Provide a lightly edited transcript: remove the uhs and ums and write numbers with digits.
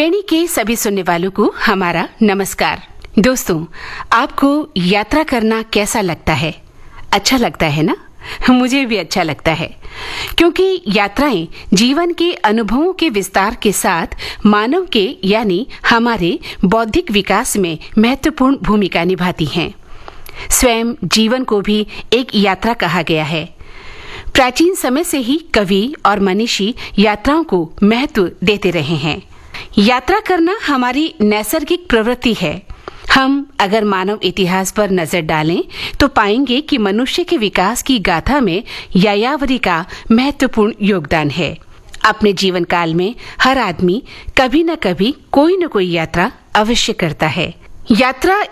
त्रिवेणी के सभी सुनने वालों को हमारा नमस्कार। दोस्तों, आपको यात्रा करना कैसा लगता है? अच्छा लगता है ना? मुझे भी अच्छा लगता है, क्योंकि यात्राएं जीवन के अनुभवों के विस्तार के साथ मानव के यानी हमारे बौद्धिक विकास में महत्वपूर्ण भूमिका निभाती हैं। स्वयं जीवन को भी एक यात्रा कहा गया है। प्राचीन समय से ही कवि और मनीषी यात्राओं को महत्व देते रहे हैं। यात्रा करना हमारी नैसर्गिक प्रवृत्ति है। हम अगर मानव इतिहास पर नजर डालें तो पाएंगे कि मनुष्य के विकास की गाथा में यायावरी का महत्वपूर्ण योगदान है। अपने जीवन काल में हर आदमी कभी न कभी कोई न कोई यात्रा अवश्य करता है। यात्रा